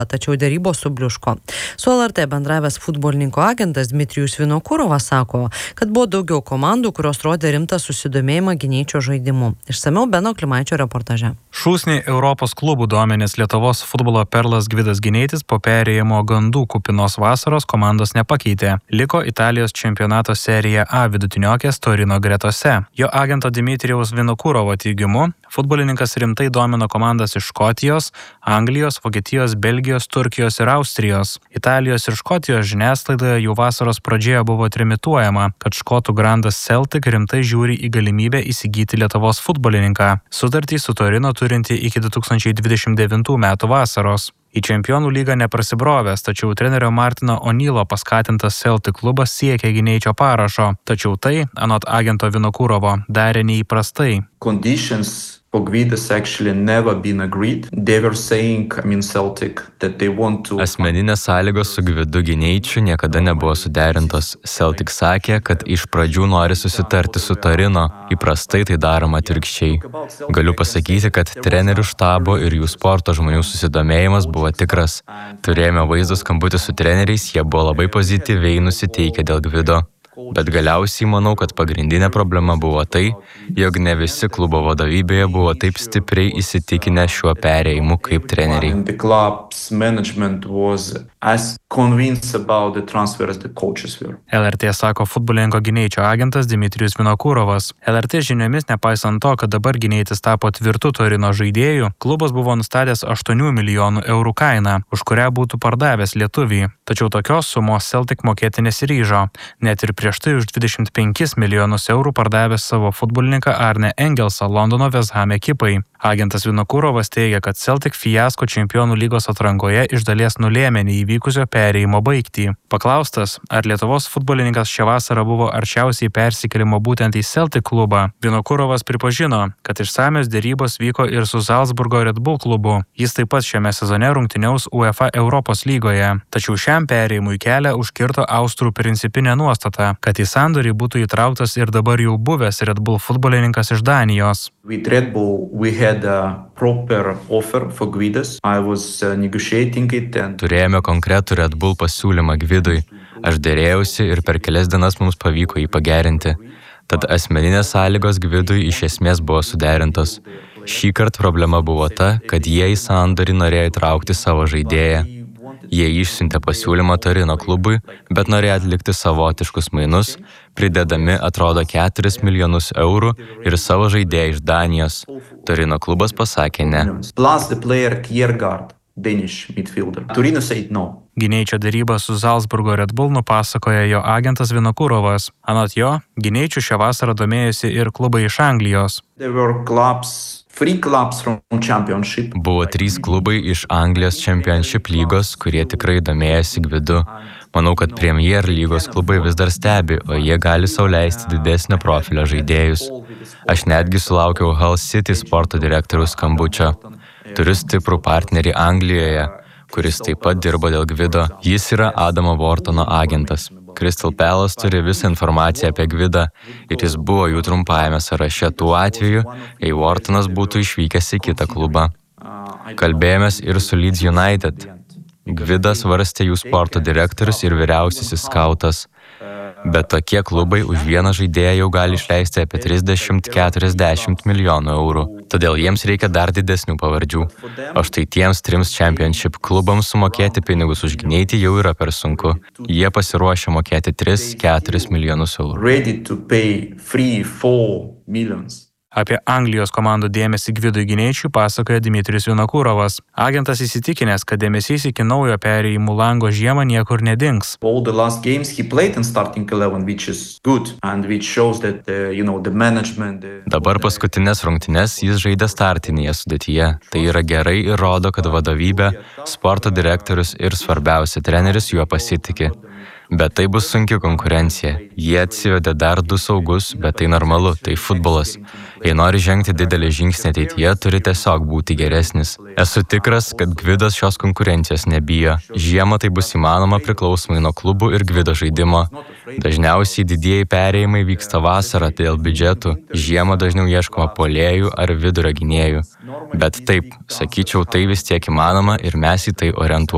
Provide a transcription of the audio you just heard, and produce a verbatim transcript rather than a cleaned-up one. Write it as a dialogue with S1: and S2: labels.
S1: tačiau dėrybos subliuško. Su L R T bendravęs futbolininko agentas Dmitrijus Vinokurovas sako, kad buvo daugiau komandų, kurios rodė rimtą susidomėjimą Gineičio žaidimu. Išsamiau Beno Klimaičio reportaže.
S2: Šūsniai Europos klubų duomenys Lietuvos futbolo perlas Gvidas Gineitis po perėjimo gandų kupinos vasaros komandos nepakeitė. Liko Italijos čempionato serija A vidutiniokės Torino gretose. Jo agento Dmitrijaus Vinokurovo teigimu, futbolininkas rimtai domino komandas iš Škotijos, Anglijos, Vokietijos, Belgijos, Turkijos ir Austrijos. Italijos ir Škotijos žiniasklaidoje jau vasaros pradžioje buvo trimituojama, kad škotų grandas Celtic rimtai žiūri į galimybę įsigyti Lietuvos futbolininką. Sutartį su Torino turinti iki du tūkstančiai dvidešimt devintų metų vasaros. Į Čempionų lygą neprasibrovęs, tačiau trenerio Martino O'Neilo paskatintas Celtic klubas siekė Gineičio parašo. Tačiau tai, anot agento Vinokurovo, darė neįprastai.
S3: Conditions for Gvidas actually never been agreed. They were saying, I mean Celtic, that they want to...
S4: Asmeninės sąlygos su Gvidu Gineičiu niekada nebuvo suderintos. Celtic sakė, kad iš pradžių nori susitarti su Torino. Įprastai tai daroma atvirkščiai. Galiu pasakyti, kad trenerių štabo ir jų sporto žmonių susidomėjimas buvo tikras. Turėjome vaizdo skambutį su treneriais, jie buvo labai pozityviai nusiteikę dėl Gvido. Bet galiausiai manau, kad pagrindinė problema buvo tai, jog ne visi klubo vadovybėje buvo taip stipriai įsitikinę šiuo perėjimu kaip treneriai.
S2: L R T sako futbolininko Gineičio agentas Dmitrijus Vinokurovas. L R T žiniomis, nepaisant to, kad dabar Gineitis tapo tvirtu Torino žaidėjų, klubas buvo nustatęs aštuonių milijonų eurų kainą, už kurią būtų pardavęs lietuvį. Tačiau tokios sumos Celtic mokėti nesiryžo, net ir prieš tai už dvidešimt penkis milijonus eurų pardavęs savo futbolininką Arne Engelsą Londono West Ham ekipai. Agentas Vinokurovas teigia, kad Celtic fiasko Čempionų lygos atrankoje iš dalies nulėmė neįvykusio perėjimo baigtį. Paklaustas, ar Lietuvos futbolininkas šią vasarą buvo arčiausiai persikėlimo būtent į Celtic klubą, Vinokurovas pripažino, kad išsamios dėrybos vyko ir su Salzburgo Red Bull klubu. Jis taip pat šiame sezone rungtyniaus UEFA Europos lygoje. Tačiau šiam perėjimui kelią užkirto austrų principinė nuostata, kad į sandorį būtų įtrauktas ir dabar jau buvęs Red Bull futbolininkas iš Danijos.
S3: With Red Bull we had a proper offer for Gvidas. I was uh, negotiating it and...
S4: Turėjome konkretų Red Bull pasiūlymą Gvidui. Aš dėrėjausi ir per kelias dienas mums pavyko jį pagerinti. Tad asmeninės sąlygos Gvidui iš esmės buvo suderintos. Šįkart problema buvo ta, kad jie į sandorį norėjo įtraukti savo žaidėją. Jie išsiuntė pasiūlymą Torino klubui, bet norėjo atlikti savotiškus mainus, pridedami atrodo keturis milijonus eurų ir savo žaidėją iš Danijos. Torino klubas pasakė ne.
S3: Plus the player Kjærgaard, Danish midfielder. Torino said no.
S2: Gineičio dėrybą su Salzburgo Red Bull nupasakoja jo agentas Vinokurovas. Anot jo, Gineičiu šią vasarą domėjosi ir klubai iš Anglijos.
S3: There were clubs Three clubs from Championship.
S4: Buvo trys klubai iš Anglijos Championship lygos, kurie tikrai domėjosi Gvidu. Manau, kad Premier lygos klubai vis dar stebi, o jie gali sau leisti didesnio profilio žaidėjus. Aš netgi sulaukiau Hull City sporto direktoriaus skambučio. Turiu stiprų partnerį Anglijoje, kuris taip pat dirbo dėl Gvido. Jis yra Adamo Whartono agentas. Crystal Palace turi visą informaciją apie Gvidą ir jis buvo jų trumpajame sąraše tuo atveju, jei Whartonas būtų išvykęs į kitą klubą. Kalbėjomės ir su Leeds United. Gvidas svarstė jų sporto direktorius ir vyriausiasis skautas. Bet tokie klubai už vieną žaidėją jau gali išleisti apie trisdešimt iki keturiasdešimt milijonų eurų. Todėl jiems reikia dar didesnių pavardžių. O štai tiems trims Championship klubams sumokėti pinigus už Gineitį jau yra per sunku. Jie pasiruošę mokėti tris iki keturis milijonus eurų.
S3: Ready to pay three to four millions.
S2: Apie Anglijos komandų dėmesį Gvidui Gineičiui pasakoja Dmitrijus Vinokurovas. Agentas įsitikinęs, kad dėmesys iki naujo perėjimų lango žiemą niekur nedings.
S3: All the last games he played in starting eleven, which is good and which shows that uh, you know the management. Uh,
S4: Dabar paskutinės rungtynes jis žaidė startinėje sudėtyje. Tai yra gerai ir rodo, kad vadovybė, sporto direktorius ir svarbiausia treneris juo pasitiki. Bet tai bus sunki konkurencija. Jie atsivedė dar du saugus, bet tai normalu, tai futbolas. Jei nori žengti didelį žingsnį ateityje, turi tiesiog būti geresnis. Esu tikras, kad Gvidas šios konkurencijos nebijo. Žiemą tai bus įmanoma priklausomai nuo klubų ir Gvido žaidimo. Dažniausiai didieji perėjimai vyksta vasarą dėl biudžetų. Žiemą dažniau ieškoma puolėjų ar vidurio gynėjų. Bet taip, sakyčiau, tai vis tiek įmanoma ir mes į tai orientuojame.